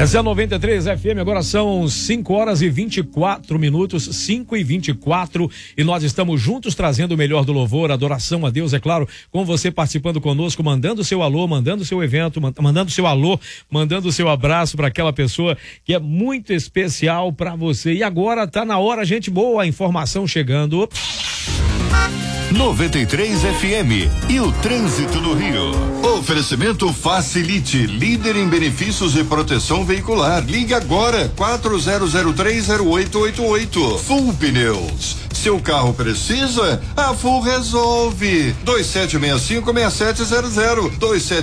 Essa é a 93 FM, agora são 5h24, 5h24, e nós estamos juntos trazendo o melhor do louvor, adoração a Deus, é claro, com você participando conosco, mandando seu alô, mandando seu evento, mandando seu alô, mandando seu abraço para aquela pessoa que é muito especial para você. E agora tá na hora, gente boa, a informação chegando. 93 FM e o trânsito do Rio. Oferecimento Facilite, líder em benefícios e proteção veicular. Ligue agora, 40030888. Full Pneus. Seu carro precisa? A Full resolve. 2765-6700.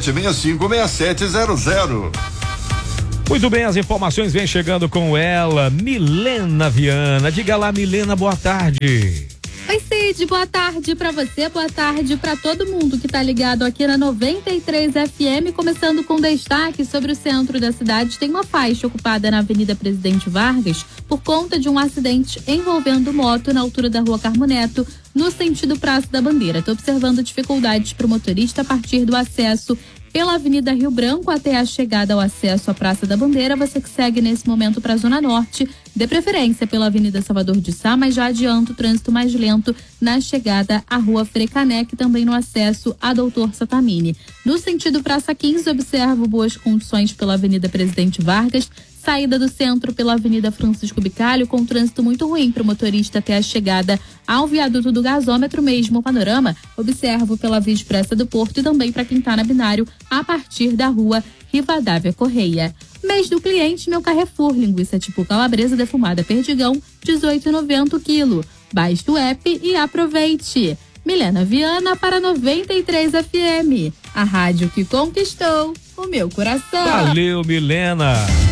2765-6700. Muito bem, as informações vêm chegando com ela, Milena Viana. Diga lá, Milena, boa tarde. Oi, Cid, boa tarde pra você, boa tarde pra todo mundo que tá ligado aqui na 93 FM, começando com destaque sobre o centro da cidade. Tem uma faixa ocupada na Avenida Presidente Vargas por conta de um acidente envolvendo moto na altura da Rua Carmo Neto, no sentido Praça da Bandeira. Tô observando dificuldades pro motorista a partir do acesso pela Avenida Rio Branco até a chegada ao acesso à Praça da Bandeira. Você que segue nesse momento para a Zona Norte, de preferência pela Avenida Salvador de Sá, mas já adianta o trânsito mais lento na chegada à Rua Frei Caneca e também no acesso a Doutor Satamini. No sentido Praça 15, observo boas condições pela Avenida Presidente Vargas, saída do centro pela Avenida Francisco Bicalho, com trânsito muito ruim para o motorista até a chegada ao viaduto do gasômetro. Mesmo panorama observo pela Via Expressa do Porto e também para quem está na Binário a partir da Rua Rivadavia Correia. Mês do cliente, meu Carrefour, linguiça tipo calabresa defumada Perdigão, R$18,90 o quilo. Baixe o app e aproveite. Milena Viana para 93 FM, a rádio que conquistou o meu coração. Valeu, Milena.